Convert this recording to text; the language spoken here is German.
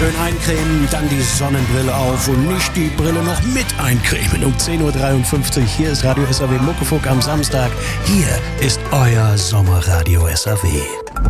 Schön eincremen, dann die Sonnenbrille auf und nicht die Brille noch mit eincremen. Um 10.53 Uhr, hier ist Radio SAW Muckefuck am Samstag. Hier ist euer Sommerradio SAW.